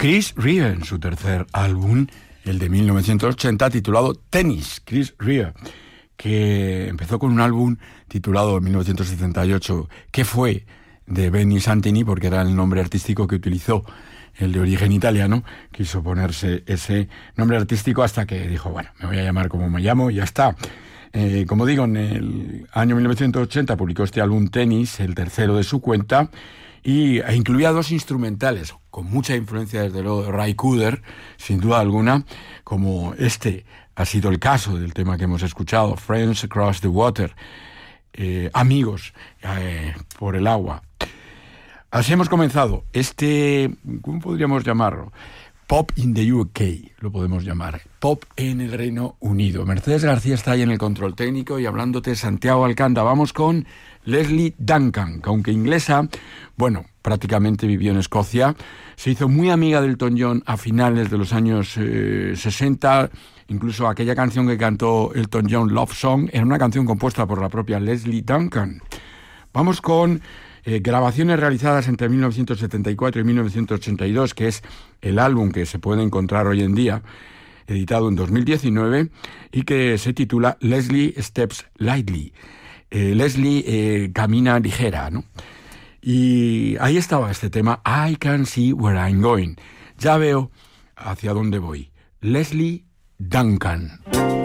Chris Rea en su tercer álbum, el de 1980, titulado Tennis. Chris Rea, que empezó con un álbum titulado en 1978, ¿Qué fue?, de Benny Santini, porque era el nombre artístico que utilizó, el de origen italiano. Quiso ponerse ese nombre artístico hasta que dijo, bueno, me voy a llamar como me llamo y ya está. Como digo, en el año 1980 publicó este álbum Tennis, el tercero de su cuenta, e incluía dos instrumentales con mucha influencia desde luego de Ray Cooder, sin duda alguna, como este ha sido el caso del tema que hemos escuchado, Friends Across the Water, amigos por el agua. Así hemos comenzado ¿cómo podríamos llamarlo? Pop in the UK, lo podemos llamar. Pop en el Reino Unido. Mercedes García está ahí en el control técnico y hablándote Santiago Alcanda. Vamos con Leslie Duncan, que aunque inglesa, bueno, prácticamente vivió en Escocia. Se hizo muy amiga de Elton John a finales de los años 60. Incluso aquella canción que cantó Elton John, Love Song, era una canción compuesta por la propia Leslie Duncan. Vamos con grabaciones realizadas entre 1974 y 1982, que es el álbum que se puede encontrar hoy en día, editado en 2019, y que se titula Leslie Steps Lightly. Leslie camina ligera, ¿no? Y ahí estaba este tema, I Can See Where I'm Going. Ya veo hacia dónde voy. Leslie Duncan.